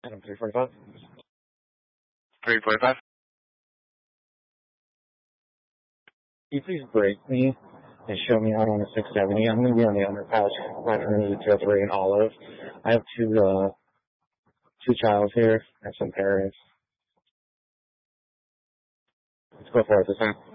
Item 345. 345. Can you please break me and show me out on the 670? I'm going to be on the underpass right underneath the 203 in Olive. I have two child here and some parents. Let's go for it this time.